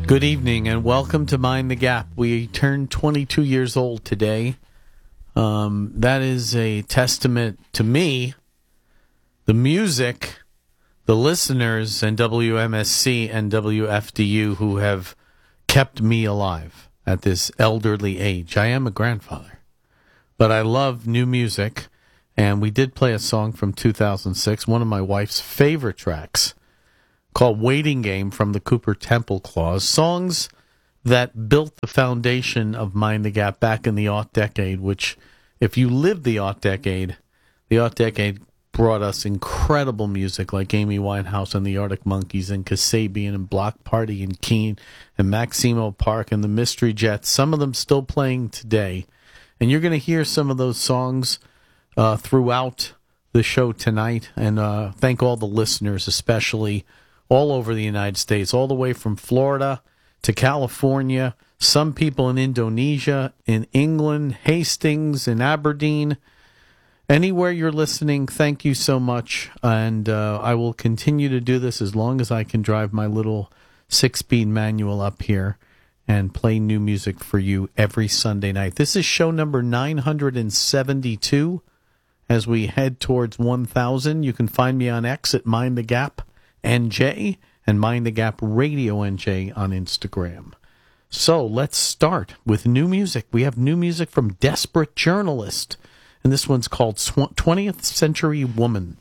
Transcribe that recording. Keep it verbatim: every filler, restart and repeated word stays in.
Good evening and welcome to Mind the Gap. We turned twenty-two years old today. Um, that is a testament to me, the music, the listeners, and W M S C and W F D U who have kept me alive at this elderly age. I am a grandfather, but I love new music, and we did play a song from two thousand six, one of my wife's favorite tracks, called Waiting Game from the Cooper Temple Clause. Songs that built the foundation of Mind the Gap back in the aught decade, which, if you lived the aught decade, the aught decade brought us incredible music like Amy Winehouse and the Arctic Monkeys and Kasabian and Block Party and Keane and Maximo Park and the Mystery Jets, some of them still playing today. And you're going to hear some of those songs uh, throughout the show tonight. And uh, thank all the listeners, especially all over the United States, all the way from Florida to California, some people in Indonesia, in England, Hastings, in Aberdeen. Anywhere you're listening, thank you so much. And uh, I will continue to do this as long as I can drive my little six-speed manual up here and play new music for you every Sunday night. This is show number nine hundred seventy-two. As we head towards one thousand, you can find me on X at Mind the Gap N J and Mind the Gap Radio N J on Instagram. So let's start with new music. We have new music from Desperate Journalist, and this one's called twentieth Century Woman.